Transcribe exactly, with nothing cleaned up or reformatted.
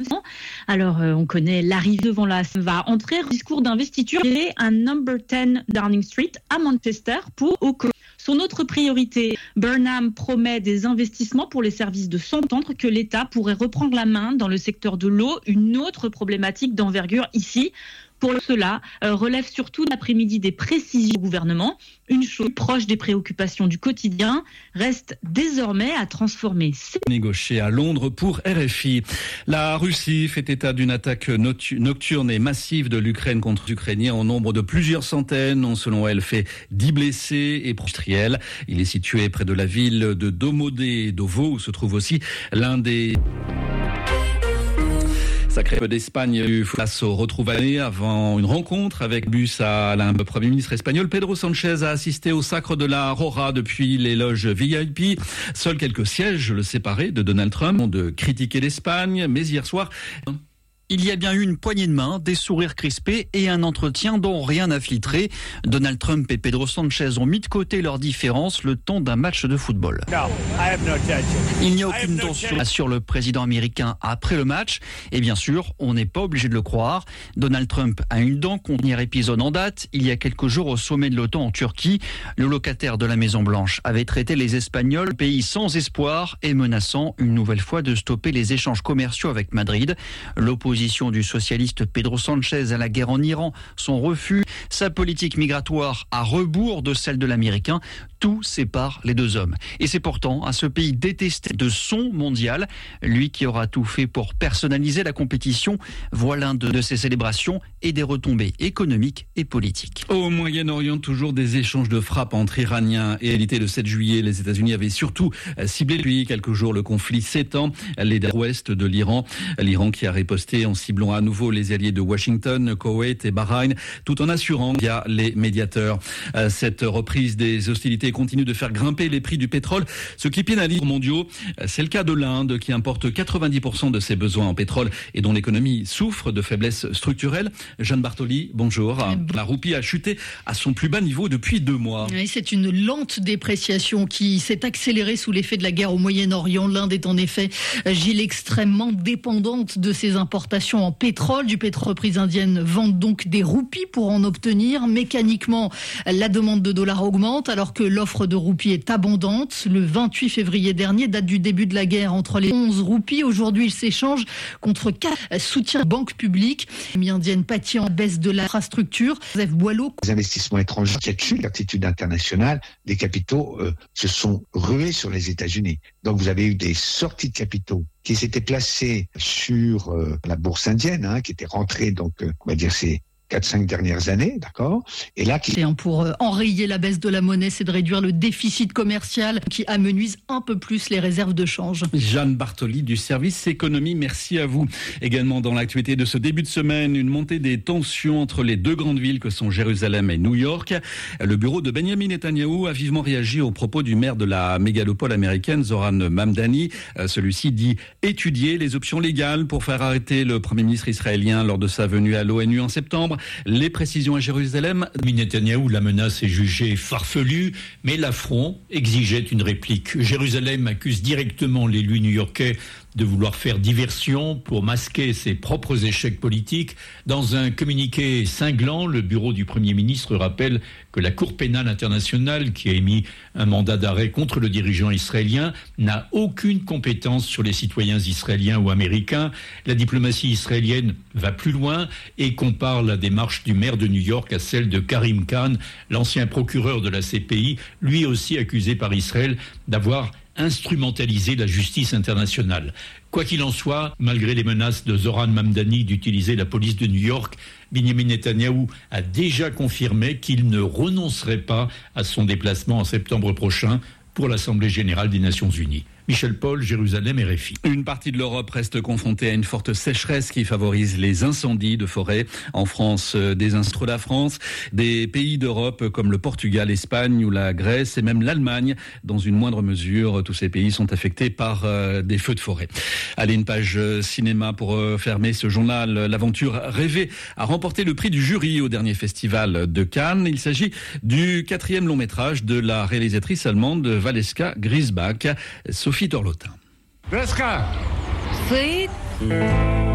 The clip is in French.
Alors, euh, on connaît l'arrivée devant la va entrer discours d'investiture et un number dix Downing Street à Manchester pour au Son autre priorité, Burnham promet des investissements pour les services de s'entendre que l'État pourrait reprendre la main dans le secteur de l'eau, une autre problématique d'envergure ici. Pour cela, euh, relève surtout l'après-midi des précisions au gouvernement. Une chose proche des préoccupations du quotidien reste désormais à transformer. Négocié à Londres pour R F I. La Russie fait état d'une attaque nocturne et massive de l'Ukraine contre les Ukrainiens au nombre de plusieurs centaines. On, selon elle, fait dix blessés et industriels. Il est situé près de la ville de Domodédovo où se trouve aussi l'un des... Sacré peu d'Espagne face au retrouvailles avant une rencontre avec bus à le Premier ministre espagnol. Pedro Sánchez a assisté au sacre de la Rora depuis les loges V I P. Seuls quelques sièges le séparaient de Donald Trump de critiquer l'Espagne, mais hier soir... Il y a bien eu une poignée de main, des sourires crispés et un entretien dont rien n'a filtré. Donald Trump et Pedro Sánchez ont mis de côté leurs différences le temps d'un match de football. No, I have no tension. Il n'y a aucune tension, assure le président américain après le match. Et bien sûr, on n'est pas obligé de le croire. Donald Trump a une dent contre le dernier épisode en date. Il y a quelques jours au sommet de l'OTAN en Turquie, le locataire de la Maison-Blanche avait traité les Espagnols pays sans espoir et menaçant une nouvelle fois de stopper les échanges commerciaux avec Madrid. L'opposition du socialiste Pedro Sánchez à la guerre en Iran, son refus, sa politique migratoire à rebours de celle de l'américain, tout sépare les deux hommes. Et c'est pourtant à ce pays détesté de son mondial, lui qui aura tout fait pour personnaliser la compétition, voilà de, de ses célébrations et des retombées économiques et politiques. Au Moyen-Orient, toujours des échanges de frappes entre Iraniens et l'été le sept juillet, les États-Unis avaient surtout ciblé depuis quelques jours le conflit s'étend, les ouest de l'Iran, l'Iran qui a riposté en ciblant à nouveau les alliés de Washington, Koweït et Bahreïn, tout en assurant via les médiateurs. Cette reprise des hostilités continue de faire grimper les prix du pétrole, ce qui pénalise les mondiaux. C'est le cas de l'Inde qui importe quatre-vingt-dix pour cent de ses besoins en pétrole et dont l'économie souffre de faiblesses structurelles. Jeanne Bartoli, bonjour. La roupie a chuté à son plus bas niveau depuis deux mois. Oui, c'est une lente dépréciation qui s'est accélérée sous l'effet de la guerre au Moyen-Orient. L'Inde est en effet, Gilles, extrêmement dépendante de ses importations en pétrole. Du pétrole, reprises indiennes vendent donc des roupies pour en obtenir. Mécaniquement, la demande de dollars augmente alors que l'offre de roupies est abondante. Le vingt-huit février dernier, date du début de la guerre entre les onze roupies. Aujourd'hui, il s'échange contre quatre soutiens banques publiques. L'économie indienne pâtit en baisse de l'infrastructure. Joseph Boileau. Les investissements étrangers qui tuent l'attitude internationale, les capitaux euh, se sont rués sur les États-Unis. Donc vous avez eu des sorties de capitaux qui s'étaient placés sur euh, la bourse indienne, hein, qui étaient rentrés, donc euh, on va dire c'est quatre cinq dernières années, d'accord. Et là, qui... pour enrayer la baisse de la monnaie, c'est de réduire le déficit commercial qui amenuise un peu plus les réserves de change. Jeanne Bartoli du service économie, merci à vous. Également dans l'actualité de ce début de semaine, une montée des tensions entre les deux grandes villes que sont Jérusalem et New York. Le bureau de Benjamin Netanyahou a vivement réagi aux propos du maire de la mégalopole américaine, Zoran Mamdani. Celui-ci dit étudier les options légales pour faire arrêter le Premier ministre israélien lors de sa venue à l'ONU en septembre. Les précisions à Jérusalem. Netanyahou, la menace est jugée farfelue, mais l'affront exigeait une réplique. Jérusalem accuse directement l'élu new-yorkais de vouloir faire diversion pour masquer ses propres échecs politiques. Dans un communiqué cinglant, le bureau du Premier ministre rappelle que la Cour pénale internationale, qui a émis un mandat d'arrêt contre le dirigeant israélien, n'a aucune compétence sur les citoyens israéliens ou américains. La diplomatie israélienne va plus loin et compare la démarche du maire de New York à celle de Karim Khan, l'ancien procureur de la C P I, lui aussi accusé par Israël d'avoir instrumentaliser la justice internationale. Quoi qu'il en soit, malgré les menaces de Zoran Mamdani d'utiliser la police de New York, Benjamin Netanyahou a déjà confirmé qu'il ne renoncerait pas à son déplacement en septembre prochain pour l'Assemblée générale des Nations unies. Michel Paul, Jérusalem, R F I. Une partie de l'Europe reste confrontée à une forte sécheresse qui favorise les incendies de forêt. En France, des incendies de la France, des pays d'Europe comme le Portugal, l'Espagne ou la Grèce et même l'Allemagne. Dans une moindre mesure, tous ces pays sont affectés par euh, des feux de forêt. Allez, une page cinéma pour euh, fermer ce journal. L'aventure rêvée a remporté le prix du jury au dernier festival de Cannes. Il s'agit du quatrième long métrage de la réalisatrice allemande Valeska Griesbach. Sophie Torlotin. Valeska! Oui.